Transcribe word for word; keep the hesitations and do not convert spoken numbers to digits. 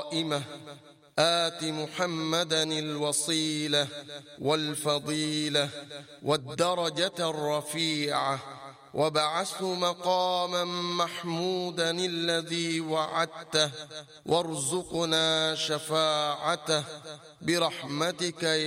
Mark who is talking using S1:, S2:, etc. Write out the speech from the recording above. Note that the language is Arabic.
S1: قائمة آت محمدا الوصيلة والفضيلة والدرجة الرفيعة وابعثه مقاما محمودا الذي وعدته وارزقنا شفاعته برحمتك